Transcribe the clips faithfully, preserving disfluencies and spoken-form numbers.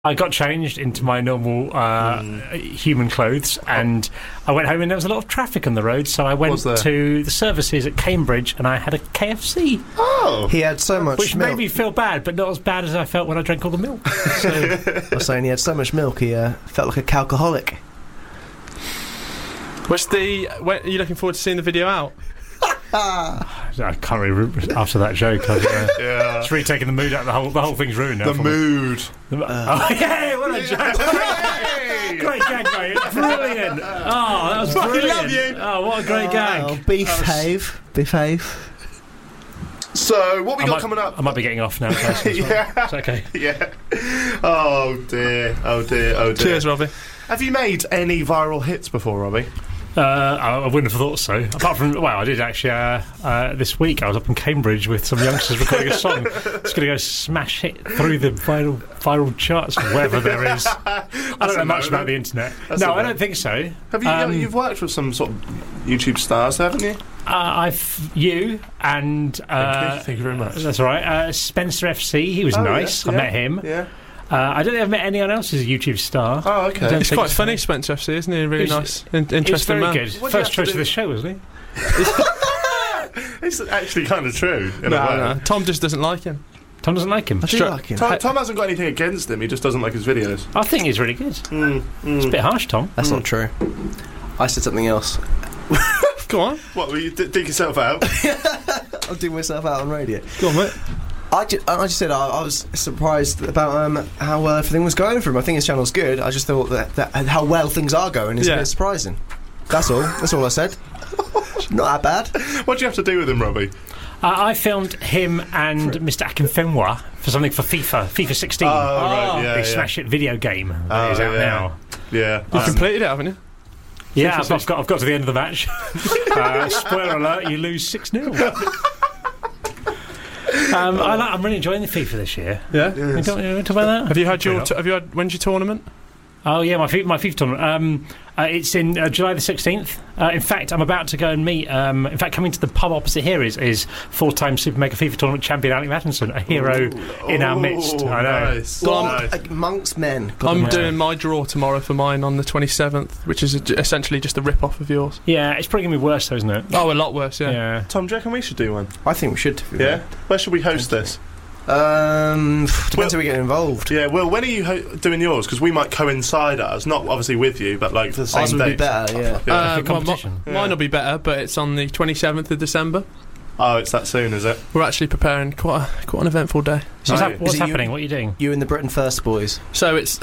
I got changed into my normal uh, mm. human clothes, and I went home, and there was a lot of traffic on the road, so I went to the services at Cambridge, and I had a K F C. Oh! He had so much Which milk. made me feel bad, but not as bad as I felt when I drank all the milk. So. I was saying he had so much milk, he uh, felt like a calcoholic. What's the... When, are you looking forward to seeing the video out? I can't really after that joke. I've, uh, yeah, it's really taking the mood out. The whole the whole thing's ruined now. The mood. The, uh, oh yeah, what a joke! Great gag, mate! Brilliant. Oh, that was brilliant. Love you. Oh, what a great oh, gag! Behave, behave. So, what we I got might, coming up? I might be getting off now. Well. Yeah, it's okay. Yeah. Oh dear. Oh dear. Oh dear. Cheers, Robbie. Have you made any viral hits before, Robbie? Uh, I wouldn't have thought so. Apart from, well, I did actually. Uh, uh, this week, I was up in Cambridge with some youngsters recording a song. It's going to go smash hit through the viral viral charts, wherever there is. I don't know much about the internet. That's no, I don't think so. Have you? Um, you've worked with some sort of YouTube stars, haven't you? Uh, I've you and uh, thank, you. thank you very much. That's all right. Uh, Spencer F C. He was oh, nice. Yeah, I yeah, met him. Yeah. Uh, I don't think I've met anyone else who's a YouTube star. Oh, okay. He's quite so. funny, Spencer F C, isn't he? Really he's, nice, in interesting very man. Good. First choice of the show, wasn't he? It's actually kind of true. In no, a way. no, Tom just doesn't like him. Tom doesn't like him. I do Stru- like him. Tom, Tom hasn't got anything against him. He just doesn't like his videos. I think he's really good. Mm, mm. It's a bit harsh, Tom. That's Mm. not true. I said something else. Go on. What, will you d- dig yourself out? I'll dig myself out on radio. Go on, mate. I just, I just said I, I was surprised about um, how well everything was going for him. I think his channel's good. I just thought that, that how well things are going is Yeah. a bit surprising. That's all. That's all I said. Not that bad. What do you have to do with him, Robbie? Uh, I filmed him and Mister Akinfenwa for something for FIFA, FIFA sixteen. Oh, right, yeah, Big yeah. smash hit video game that Oh, is out yeah. now. Yeah. You've Um, completed it, haven't you? Yeah, I've, I've got I've got to the end of the match. uh, spoiler alert: you lose six nil. Um, I like, I'm really enjoying the FIFA this year. Yeah. You want to talk about that? Have you had your? Fair T- have you had? When's your tournament? Oh yeah, my FIFA, my FIFA tournament. Um, uh, it's in uh, July the sixteenth. Uh, in fact, I'm about to go and meet. Um, in fact, coming to the pub opposite here is is four-time Super Mega FIFA tournament champion Alec Mattinson, a hero Ooh. in our Ooh, midst. I know. Nice. Well, God, nice. amongst men. God, I'm yeah. doing my draw tomorrow for mine on the twenty-seventh, which is a, essentially just a rip-off of yours. Yeah, it's probably gonna be worse, though, isn't it? Oh, a lot worse, yeah. Yeah. Tom, do you reckon we should do one? I think we should. to be Yeah? fair. Where should we host this? Um, depends Well- how we get involved. Yeah, well, when are you ho- doing yours? Because we might coincide ours, not obviously with you, but like for the same Ours would be date. better. Yeah. Yeah. Uh, Like a well, mi- competition. Yeah. Mine will be better, but it's on the twenty-seventh of December. Oh, it's that soon, is it? We're actually preparing quite a, quite an eventful day. So what's, Right. hap- what's Is it you- happening? What are you doing? You and the Britain First boys. So it's.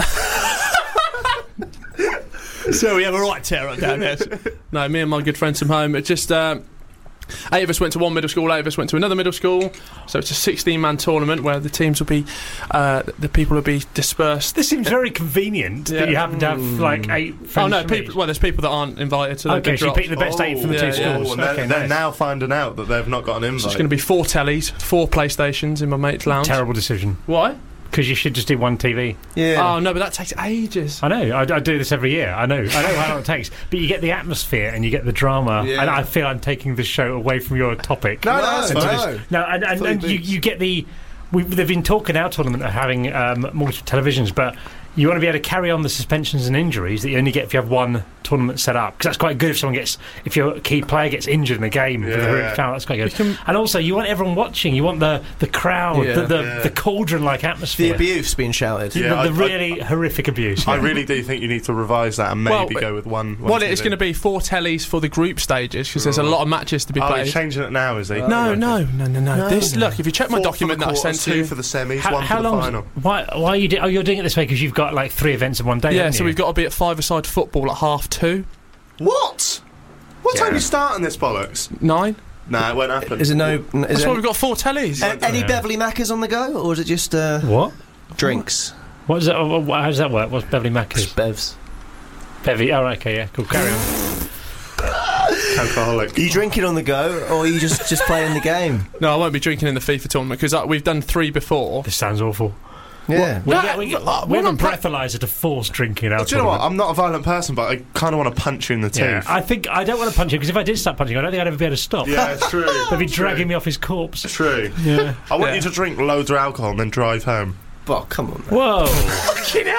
So we have a right tear up down there. No, me and my good friends from home. It just um, eight of us went to one middle school, eight of us went to another middle school. So it's a sixteen-man tournament where the teams will be, uh, the people will be dispersed. This seems very convenient Yeah. that you happen to have like eight friends. Oh no, from people. each. Well, there's people that aren't invited, so they've Okay, been so you dropped. pick the best eight from the yeah, two yeah. schools. Oh, and they're, okay, they're nice. now finding out that they've not got an invite. So it's going to be four tellies, four PlayStations in my mate's lounge. Terrible decision. Why? Because you should just do one T V. Yeah. Oh no, but that takes ages. I know. I, I do this every year. I know. I know how long it takes. But you get the atmosphere and you get the drama. Yeah. And I feel I'm taking the show away from your topic. No, no, that's no, fine. no. No, and, and, Fully and you, booked. you get the. We, they've been talking our tournament of having um, multiple televisions, but you want to be able to carry on the suspensions and injuries that you only get if you have one tournament set up. Because that's quite good if someone gets, if your key player gets injured in a game with a Yeah. horrific foul. That's quite good. You can- And also, you want everyone watching. You want the the crowd, Yeah. the the, Yeah. the cauldron-like The atmosphere, abuse being shouted. the, Yeah, the I- I- really horrific abuse. I really do think you need to revise that and maybe Well, go with one. one Well, it's T V. going to be four tellies for the group stages because there's a Right. lot of matches to be Oh, played. he's changing it now, is he? no, no, no, no, no, No. This look. If you check my Four document for that the I sent quarters, to two you, for the semis, How, one how for the long? final. Why? Why are you? Do, oh, you're doing it this way because you've got like three events in one day. yeah. haven't So you? we've got to be at five-a-side football at half two, What? What Yeah. time are you starting this bollocks? nine. Nah, it won't happen. Is it no? Is That's it why we've got four tellies. a- any Yeah. Beverly Maccas on the go, or is it just uh, What? drinks? What is that? oh, How does that work? What's Beverly Macca's? Bevs. Bevy. Oh, right, okay, yeah, cool. Carry on. Alcoholic. Are you drinking on the go, or are you just just playing the game? No, I won't be drinking in the FIFA tournament because uh, we've done three before. This sounds awful. Yeah. We, No, get, we, get, uh, we we're have a not pra- breathalyzer to force drinking out. Do you know what? I'm not a violent person, but I kind of want to punch you in the teeth. Yeah, I think I don't want to punch him because if I did start punching, I don't think I'd ever be able to stop. Yeah, it's true. They'd be True. dragging me off his corpse. True. Yeah. I want Yeah. you to drink loads of alcohol and then drive home. Well, come on. Man. Whoa.